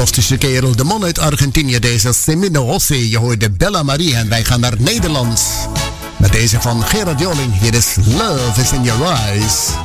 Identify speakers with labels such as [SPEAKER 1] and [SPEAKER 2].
[SPEAKER 1] fantastische kerel. De man uit Argentinië, deze Semino José. Je hoort de Bella Marie en wij gaan naar Nederlands. Met deze van Gerard Joling. Hier is Love is in Your Eyes.